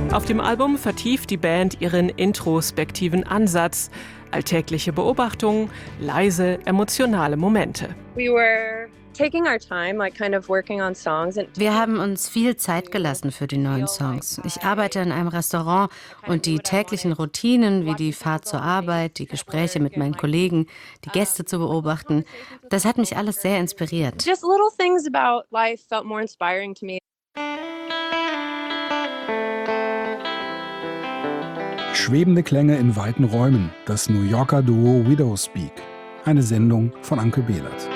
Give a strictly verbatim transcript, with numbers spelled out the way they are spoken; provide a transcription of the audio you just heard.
Auf dem Album vertieft die Band ihren introspektiven Ansatz. Alltägliche Beobachtungen, leise, emotionale Momente. Wir haben uns viel Zeit gelassen für die neuen Songs. Ich arbeite in einem Restaurant und die täglichen Routinen wie die Fahrt zur Arbeit, die Gespräche mit meinen Kollegen, die Gäste zu beobachten, das hat mich alles sehr inspiriert. Just little things about life felt more inspiring to me. Schwebende Klänge in weiten Räumen, das New Yorker Duo Widowspeak. Eine Sendung von Anke Behlert.